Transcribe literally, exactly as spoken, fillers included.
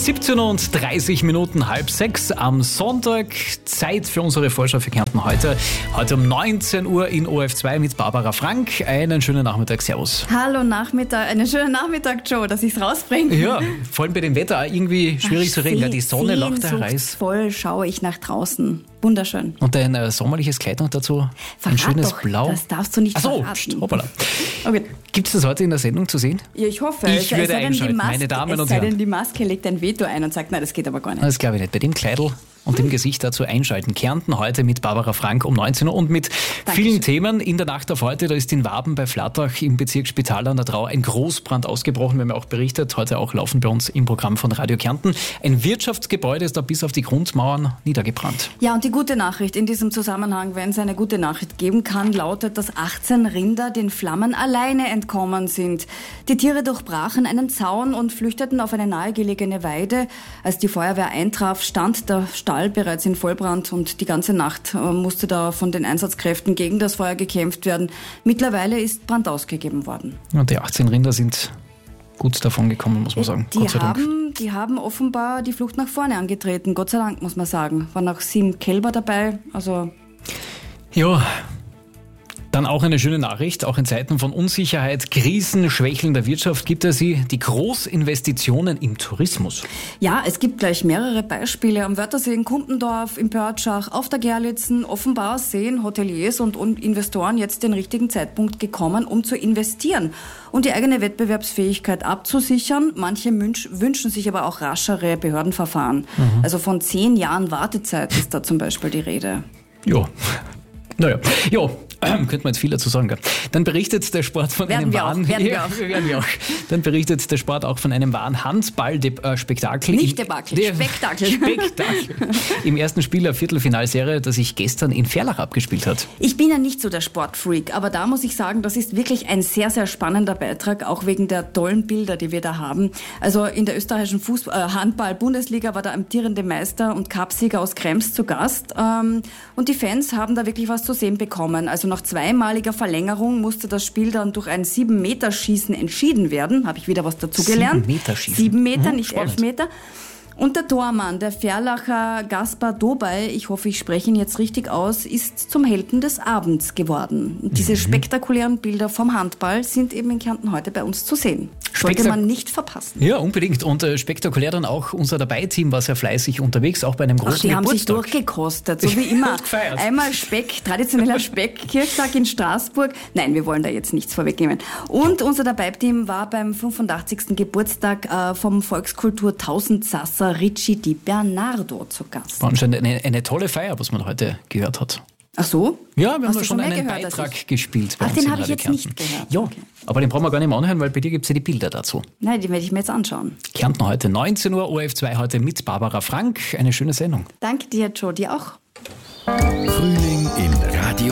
siebzehn und dreißig Minuten, halb sechs am Sonntag. Zeit für unsere Vorschau für Kärnten heute. Heute um neunzehn Uhr in O R F zwei mit Barbara Frank. Einen schönen Nachmittag, servus. Hallo Nachmittag, einen schönen Nachmittag, Joe, dass ich es rausbringe. Ja, vor allem bei dem Wetter auch irgendwie schwierig Ach, zu reden. seh, Ja, die Sonne lacht da heiß. Voll schaue ich nach draußen. Wunderschön. Und ein äh, sommerliches Kleid noch dazu. Ein Verrat schönes doch, Blau. Das darfst du nicht Ach so, verraten. hoppala. Okay. Gibt es das heute in der Sendung zu sehen? Ja, ich hoffe. Ich es, würde es sei denn, die einschalten, Maske, meine Damen es und sei Herren. denn, die Maske legt ein Veto ein und sagt, nein, das geht aber gar nicht. Das glaube ich nicht. Bei dem Kleidl und dem Gesicht dazu einschalten. Kärnten heute mit Barbara Frank um neunzehn Uhr und mit Dankeschön. vielen Themen. In der Nacht auf heute, da ist in Waben bei Flattach im Bezirk Spital an der Drau ein Großbrand ausgebrochen. Wir haben ja auch berichtet, heute auch laufen bei uns im Programm von Radio Kärnten. Ein Wirtschaftsgebäude ist da bis auf die Grundmauern niedergebrannt. Ja, und die gute Nachricht in diesem Zusammenhang, wenn es eine gute Nachricht geben kann, lautet, dass achtzehn Rinder den Flammen alleine entkommen sind. Die Tiere durchbrachen einen Zaun und flüchteten auf eine nahegelegene Weide. Als die Feuerwehr eintraf, stand der Stall bereits in Vollbrand und die ganze Nacht äh, musste da von den Einsatzkräften gegen das Feuer gekämpft werden. Mittlerweile ist Brand ausgegeben worden. Und die achtzehn Rinder sind gut davon gekommen, muss man sagen. Die Gott sei Dank. haben, die haben offenbar die Flucht nach vorne angetreten. Gott sei Dank, muss man sagen. Waren auch sieben Kälber dabei. Also Ja, dann auch eine schöne Nachricht. Auch in Zeiten von Unsicherheit, Krisen, schwächelnder Wirtschaft gibt es sie, die Großinvestitionen im Tourismus. ja, es gibt gleich mehrere Beispiele. Am Wörthersee in Kumpendorf, im Pörtschach, auf der Gerlitzen. Offenbar sehen Hoteliers und Investoren jetzt den richtigen Zeitpunkt gekommen, um zu investieren und die eigene Wettbewerbsfähigkeit abzusichern. Manche Münch, wünschen sich aber auch raschere Behördenverfahren. Mhm. Also von zehn Jahren Wartezeit ist da zum Beispiel die Rede. Ja. Naja, ja, ähm, könnte man jetzt viel dazu sagen. Gell? Dann berichtet der Sport von Werden einem wir wahren... auch, werden wir ja, auch. werden wir auch. Dann berichtet der Sport auch von einem wahren Handball-Spektakel. Nicht Debakel, Spektakel. Spektakel. Im ersten Spiel der Viertelfinalserie, das sich gestern in Ferlach abgespielt hat. Ich bin ja nicht so der Sportfreak, aber da muss ich sagen, das ist wirklich ein sehr, sehr spannender Beitrag, auch wegen der tollen Bilder, die wir da haben. Also in der österreichischen Fußball, äh, Handball-Bundesliga war der amtierende Meister und Cupsieger aus Krems zu Gast. Ähm, und die Fans haben da wirklich was zu sehen bekommen. Also nach zweimaliger Verlängerung musste das Spiel dann durch ein sieben-Meter-Schießen entschieden werden. Habe ich wieder was dazugelernt. Sieben-Meter-Schießen. Sieben Meter, Mhm, nicht spannend. elf Meter. Und der Tormann, der Ferlacher Gaspar Dobay, ich hoffe, ich spreche ihn jetzt richtig aus, ist zum Helden des Abends geworden. Und diese Mhm. spektakulären Bilder vom Handball sind eben in Kärnten heute bei uns zu sehen. Sollte Spektak- man nicht verpassen. Ja, unbedingt. Und äh, spektakulär dann auch unser Dabei-Team war sehr fleißig unterwegs, auch bei einem großen Ach, die haben sich Geburtstag. durchgekostet, so wie immer. Und gefeiert. Einmal Speck, traditioneller Speckkirchtag in Straßburg. Nein, wir wollen da jetzt nichts vorwegnehmen. Und unser Dabei-Team war beim fünfundachtzigsten Geburtstag äh, vom Volkskultur Tausendsasser Ricci Di Bernardo zu Gast. War anscheinend eine, eine tolle Feier, was man heute gehört hat. Ach so? Ja, wir haben Hast da du schon mehr einen gehört als Beitrag ich? gespielt. Bei Ach, uns den in habe ich Radio jetzt Kärnten. nicht gehört. Ja, Okay. aber den brauchen wir gar nicht mehr anhören, weil bei dir gibt es ja die Bilder dazu. Nein, die werde ich mir jetzt anschauen. Kärnten heute neunzehn Uhr, O R F zwei heute mit Barbara Frank. Eine schöne Sendung. Danke dir, Joe, dir auch. Frühling in